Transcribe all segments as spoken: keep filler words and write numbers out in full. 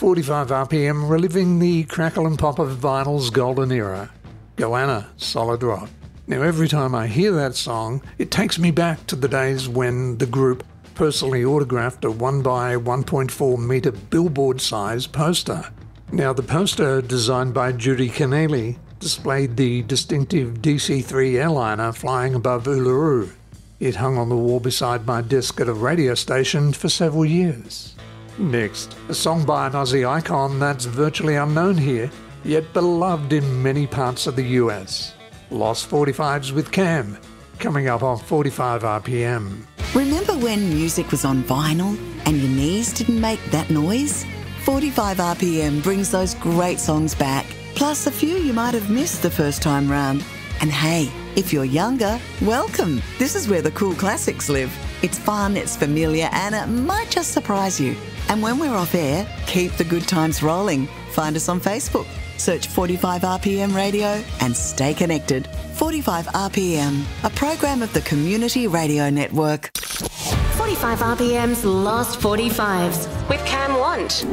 forty-five R P M reliving the crackle and pop of vinyl's golden era. Goanna, Solid Rock. Now every time I hear that song, it takes me back to the days when the group personally autographed a one by one point four metre billboard-sized poster. Now the poster, designed by Judy Keneally, displayed the distinctive D C three airliner flying above Uluru. It hung on the wall beside my desk at a radio station for several years. Next, a song by an Aussie icon that's virtually unknown here, yet beloved in many parts of the U S. Lost forty-fives with Cam, coming up on forty-five R P M. Remember when music was on vinyl and your knees didn't make that noise? forty-five R P M brings those great songs back, plus a few you might have missed the first time round. And hey, if you're younger, welcome. This is where the cool classics live. It's fun, it's familiar, and it might just surprise you. And when we're off air, keep the good times rolling. Find us on Facebook. Search forty-five R P M Radio and stay connected. forty-five R P M, a program of the Community Radio Network. forty-five R P M's Lost forty-fives with Cam Want.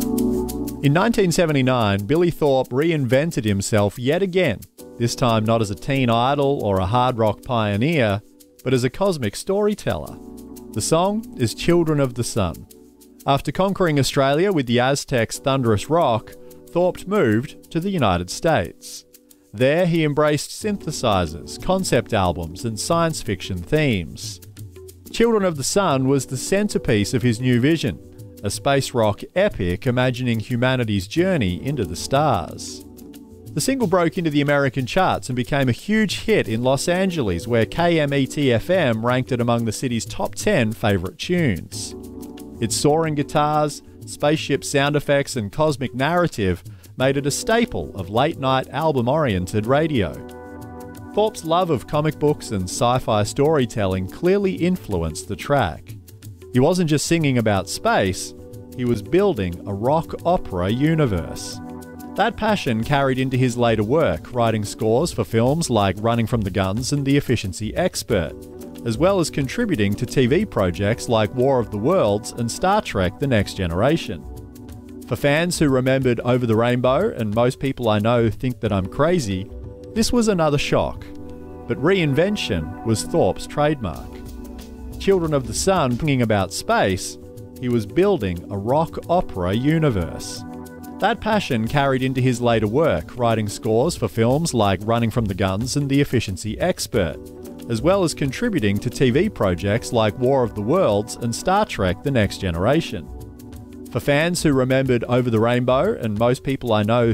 In nineteen seventy-nine, Billy Thorpe reinvented himself yet again, this time not as a teen idol or a hard rock pioneer, but as a cosmic storyteller. The song is Children of the Sun. After conquering Australia with the Aztecs' thunderous rock, Thorpe moved to the United States. There he embraced synthesizers, concept albums, and science fiction themes. Children of the Sun was the centerpiece of his new vision, a space rock epic imagining humanity's journey into the stars. The single broke into the American charts and became a huge hit in Los Angeles, where K M E T F M ranked it among the city's top ten favourite tunes. Its soaring guitars, spaceship sound effects, and cosmic narrative made it a staple of late-night album-oriented radio. Thorpe's love of comic books and sci-fi storytelling clearly influenced the track. He wasn't just singing about space, he was building a rock opera universe. That passion carried into his later work, writing scores for films like Running from the Guns and The Efficiency Expert, as well as contributing to T V projects like War of the Worlds and Star Trek The Next Generation. For fans who remembered Over the Rainbow, and most people I know think that I'm crazy, this was another shock. But reinvention was Thorpe's trademark. Children of the Sun, singing about space, he was building a rock opera universe. That passion carried into his later work, writing scores for films like Running from the Guns and The Efficiency Expert, as well as contributing to T V projects like War of the Worlds and Star Trek The Next Generation. For fans who remembered Over the Rainbow, and most people I know